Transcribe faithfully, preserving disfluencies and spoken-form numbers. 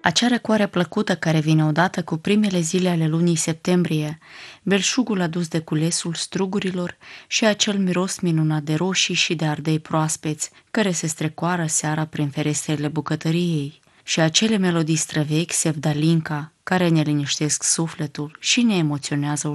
Acea răcoare plăcută care vine odată cu primele zile ale lunii septembrie, belșugul adus de culesul strugurilor și acel miros minunat de roșii și de ardei proaspeți care se strecoară seara prin ferestrele bucătăriei și acele melodii străvechi, Sevdalinka, care ne liniștesc sufletul și ne emoționează